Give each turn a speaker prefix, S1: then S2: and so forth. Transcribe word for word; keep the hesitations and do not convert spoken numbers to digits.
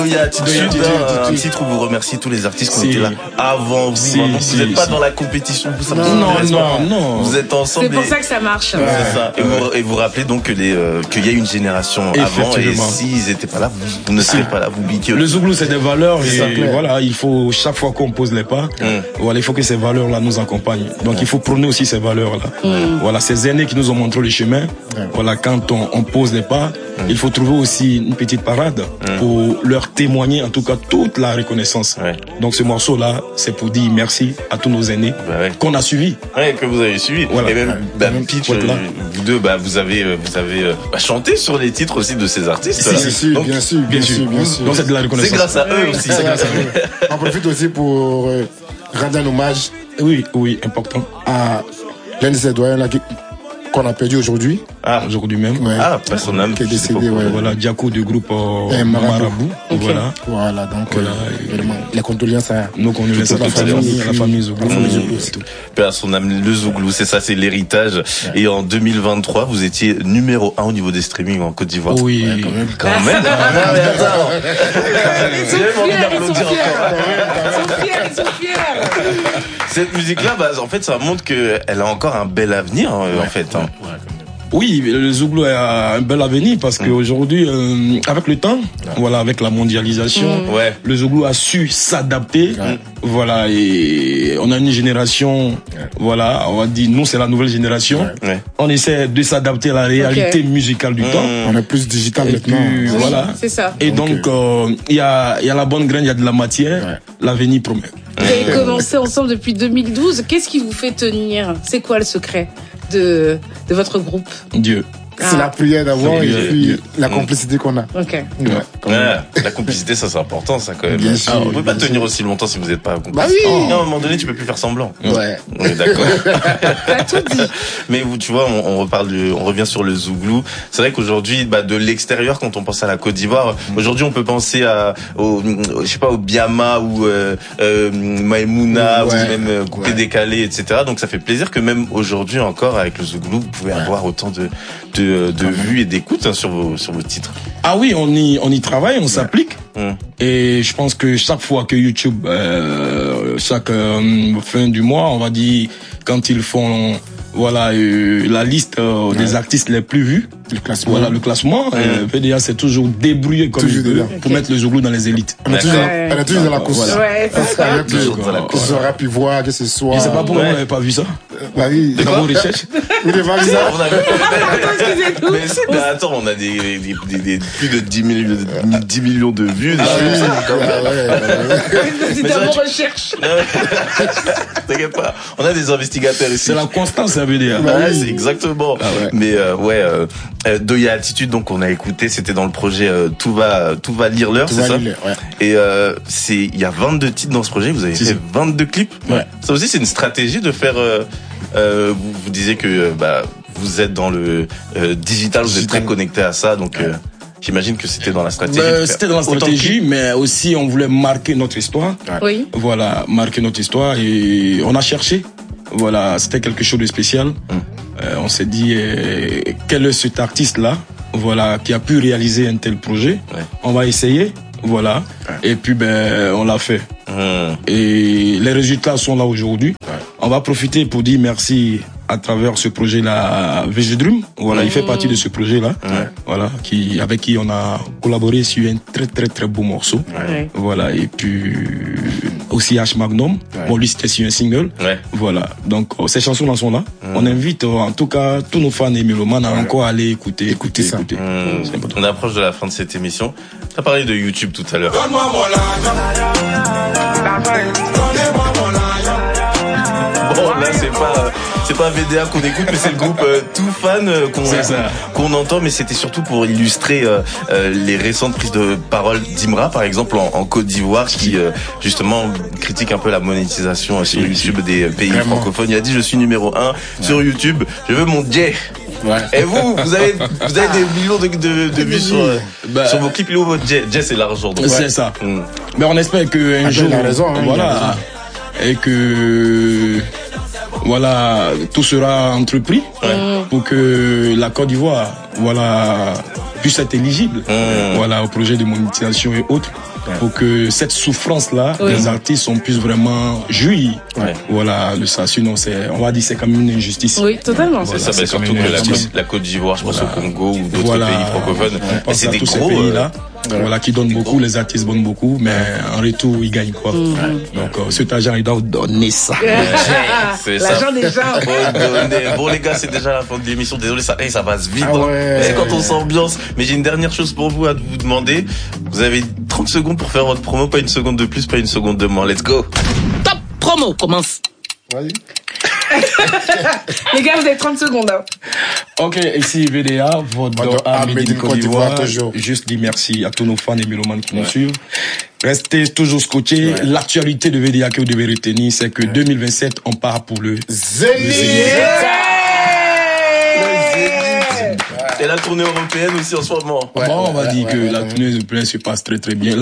S1: Il y a attitude, un, un titre où vous remerciez tous les artistes qui ont
S2: si.
S1: été là avant vous.
S2: Si,
S1: Donc
S2: si,
S1: vous n'êtes pas
S2: si.
S1: dans la compétition. Vous
S2: non, non, non, non.
S1: Vous êtes ensemble.
S3: C'est pour
S1: et...
S3: ça que ça marche.
S1: Ouais. C'est ça. Et vous, et vous rappelez donc que les, euh, qu'il y a une génération avant et s'ils n'étaient pas là, vous, vous ne serez pas là, vous biquez.
S2: Le Zouglou, c'est des valeurs et voilà, il faut, chaque fois qu'on pose les pas, mm. voilà, il faut que ces valeurs-là nous accompagnent. Donc mm. il faut prôner aussi ces valeurs-là. Mm. Voilà, ces aînés qui nous ont montré le chemin, mm. voilà, quand on, on pose les pas, mm. il faut trouver aussi une petite parade mm. pour leur témoigner, en tout cas, toute la reconnaissance. Ouais. Donc ce morceau-là, c'est pour dire merci à tous nos aînés bah ouais. qu'on a suivis.
S1: Ouais, que vous avez suivis. Voilà. Et même, ouais. bah, Pitch, euh, vous deux, bah, vous avez, vous avez bah, chanté sur les titres aussi de ces artistes.
S4: Si, si, si,
S1: donc,
S4: bien sûr, bien sûr, bien sûr.
S2: Donc c'est de la reconnaissance.
S1: C'est grâce à eux aussi.
S4: C'est grâce à eux. On profite aussi pour euh, rendre un hommage.
S2: Oui, oui, important.
S4: À l'un de ces doyens là qu'on a perdu aujourd'hui.
S2: Ah, aujourd'hui même.
S4: Ouais.
S1: Ah, pas son âme
S4: qui est décédé. Ouais.
S2: Voilà, Diaco du groupe euh,
S4: Marabout.
S2: Marabout.
S4: Okay.
S2: Voilà.
S4: Voilà, donc voilà. Euh, vraiment, les condoléances à
S2: nos condoléances à la famille, à la famille Zouglou.
S1: Père à son âme, le Zouglou, c'est ça, c'est l'héritage. Ouais. Et en deux mille vingt-trois, vous étiez numéro un au niveau des streamings en Côte d'Ivoire.
S2: Oui,
S4: ouais, quand même.
S1: Quand même.
S3: Ah, mais attends. Ils sont fiers, ils sont fiers. Ils sont fiers, ils sont fiers.
S1: Cette musique-là, bah, en fait, ça montre qu'elle a encore un bel avenir, ouais, en fait. Hein.
S2: Ouais. Oui, le Zouglou a un bel avenir parce mmh. qu'aujourd'hui, euh, avec le temps, ouais. voilà, avec la mondialisation, mmh. ouais. le Zouglou a su s'adapter, ouais. voilà, et on a une génération, ouais. voilà, on va dire, nous c'est la nouvelle génération, ouais. on essaie de s'adapter à la réalité okay. musicale du mmh. temps.
S4: On est plus digital
S2: et
S4: maintenant.
S2: Puis,
S3: oui,
S2: voilà.
S3: C'est ça.
S2: Et donc, il euh, y a, il y a la bonne graine, il y a de la matière, ouais. l'avenir promet.
S3: Vous avez commencé ensemble depuis deux mille douze. Qu'est-ce qui vous fait tenir? C'est quoi le secret de, de votre groupe?
S2: Dieu.
S4: C'est ah. la prière d'abord et puis Dieu. La complicité qu'on a.
S3: Ok.
S1: Ouais, ouais, la complicité, ça c'est important, ça quand même.
S4: Bien sûr.
S1: Ah, on peut pas tenir sûr. Aussi longtemps si vous n'êtes pas complice.
S4: Bah oui.
S1: Oh. Non, à un moment donné, tu peux plus faire semblant.
S4: Ouais.
S1: On est d'accord.
S3: T'as tout dit.
S1: Mais vous, tu vois, on, on reparle, du, on revient sur le Zouglou. C'est vrai qu'aujourd'hui, bah, de l'extérieur, quand on pense à la Côte d'Ivoire, mm. aujourd'hui, on peut penser à, au, je sais pas, au Biama ou euh, euh, Maïmouna ouais. ou même euh, Coupé ouais. Décalé, et cetera. Donc ça fait plaisir que même aujourd'hui encore, avec le Zouglou, vous pouvez ouais. avoir autant de, de, de vues et d'écoute hein, sur vos sur vos titres.
S2: Ah oui, on y on y travaille, on ouais. s'applique.
S1: Mmh.
S2: Et je pense que chaque fois que YouTube, euh, chaque euh, fin du mois, on va dire quand ils font voilà euh, la liste euh, ouais. des artistes les plus vus,
S4: le classement,
S2: voilà le classement. Mmh. Euh, P D A c'est toujours débrouillé comme il veut okay. pour mettre le Zouglou dans les élites.
S4: On est toujours, ouais. on est toujours dans la course.
S3: Voilà. Ouais, c'est ça.
S4: Que ce soit Rap Ivoire, que ce soit.
S2: Je sais pas pourquoi ouais. on n'avait pas vu ça.
S4: Bah oui.
S2: Dans vos recherches.
S4: Vous n'avez pas vu ça.
S1: Mais c'est, mais attends, on a des, des, des, des plus de dix millions de vues.
S4: Ah oui.
S3: C'est dans vos recherches.
S1: T'inquiète pas. On a des investigateurs ici.
S2: C'est la constance, ça veut dire.
S1: Bah ouais, c'est exactement. Ah ouais. Mais euh, ouais, euh, Doya Attitude, donc on a écouté, c'était dans le projet euh, Tout va, tout va lire l'heure, c'est ça.
S4: Lire, ouais.
S1: Et euh, c'est, il y a vingt-deux titres dans ce projet. Vous avez si fait vingt-deux clips.
S2: Ouais.
S1: Ça aussi, c'est une stratégie de faire. Euh, euh, vous, vous disiez que euh, bah vous êtes dans le euh, digital, vous êtes très connecté à ça, donc. Euh, J'imagine que c'était dans la stratégie.
S2: Euh, c'était dans la stratégie, mais aussi on voulait marquer notre histoire.
S3: Oui.
S2: Voilà, marquer notre histoire et on a cherché. Voilà, c'était quelque chose de spécial. Hum. Euh, on s'est dit euh, quel est cet artiste-là, voilà, qui a pu réaliser un tel projet. Ouais. On va essayer, voilà. Ouais. Et puis ben on l'a fait. Hum. Et les résultats sont là aujourd'hui. Ouais. On va profiter pour dire merci à travers ce projet-là, V G Drum. Voilà, mmh. il fait partie de ce projet-là. Ouais. Voilà, qui, avec qui on a collaboré sur un très très très beau morceau. Ouais. Voilà, et puis aussi H Magnum. Ouais. Bon, lui c'était sur un single. Ouais. Voilà, donc ces chansons-là sont là. Mmh. On invite en tout cas tous nos fans et mélomanes à ouais. encore aller écouter, écouter, écouter. écouter.
S1: Mmh. On approche de la fin de cette émission. Tu as parlé de YouTube tout à l'heure.
S5: Donne-moi mon
S1: Bon, là c'est pas c'est pas V D A qu'on écoute, mais c'est le groupe euh, Tout Fan euh, qu'on qu'on entend, mais c'était surtout pour illustrer euh, euh, les récentes prises de parole d'Imra, par exemple en, en Côte d'Ivoire, qui euh, justement critique un peu la monétisation euh, sur YouTube des pays Vraiment. francophones. Il a dit je suis numéro un ouais. sur YouTube, je veux mon J. Ouais. Et vous, vous avez, vous avez des millions de, de, de vues sur, bah, sur vos clips. Il est où votre J? J c'est l'argent.
S2: C'est ouais. ça. Mm. Mais on espère qu'un
S4: ah,
S2: jour,
S4: il a raison, hein,
S2: voilà, et que voilà, tout sera entrepris ouais. pour que la Côte d'Ivoire, voilà, puisse être éligible, mmh. voilà, au projet de monétisation et autres. pour que cette souffrance-là,
S3: Oui.
S2: les artistes, on puisse vraiment jouir.
S1: Ouais.
S2: Voilà, de ça. Sinon, c'est, on va dire, c'est comme une injustice.
S3: Oui, totalement.
S1: C'est ça,
S2: c'est
S1: mais
S2: quand
S1: surtout
S2: même
S1: que la
S2: injustice.
S1: Côte, la Côte d'Ivoire, je pense
S2: Voilà.
S1: au Congo ou d'autres
S2: Voilà.
S1: pays francophones,
S2: On
S1: mais
S2: pense
S1: c'est
S2: à
S1: des
S2: tous ces
S1: gros.
S2: pays-là,
S1: euh,
S2: voilà, qui donnent beaucoup, les artistes donnent beaucoup, mais en retour, ils gagnent quoi. Donc, euh, cet argent, ils doivent donner ça.
S1: c'est ça.
S3: L'argent des gens.
S1: Faut donner. Bon les gars, c'est déjà la fin de l'émission. Désolé, ça, hey, ça passe vite.
S4: Ah
S1: hein.
S4: ouais.
S1: C'est quand on s'ambiance. Mais j'ai une dernière chose pour vous à vous demander. Vous avez trente secondes pour faire votre promo, pas une seconde de plus, pas une seconde de moins. Let's go.
S5: Top promo commence.
S4: Vas-y.
S3: Les gars, vous avez trente secondes. Hein.
S2: Ok, ici V D A, votre
S4: Votre
S2: à
S4: à
S2: Made
S4: Made
S2: in
S4: in
S2: Côte
S4: Côte d'Ivoire,
S2: d'Ivoire.
S4: toujours.
S2: Juste dire merci à tous nos fans et mélomanes qui nous suivent. Restez toujours scotchés. L'actualité de V D A que vous devez retenir, c'est que deux mille vingt-sept, on part pour le
S4: Zénith.
S1: Et la tournée européenne aussi en ce moment.
S2: Bon, on va dire que la tournée de plein se passe très très bien.